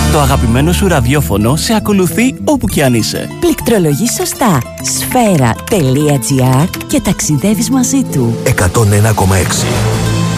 Το αγαπημένο σου ραδιόφωνο σε ακολουθεί όπου κι αν είσαι. Πληκτρολογείς σωστά sfera.gr και ταξιδεύεις μαζί του. 101,6